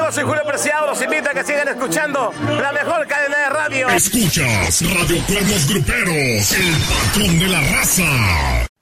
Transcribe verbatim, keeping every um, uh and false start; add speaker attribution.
Speaker 1: amigos, soy Julio Preciado. Los invito a que sigan escuchando la mejor cadena de radio.
Speaker 2: Escuchas Radio Cuernos Gruperos, el patrón de la raza.